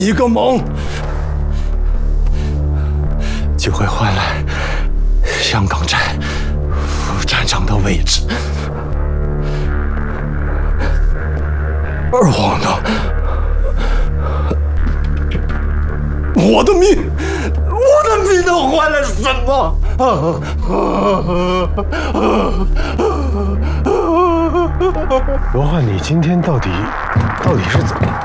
一个盟，就会换来香港站副站长的位置。而我呢，我的命能换来什么？ 罗汉，你今天到底是怎么？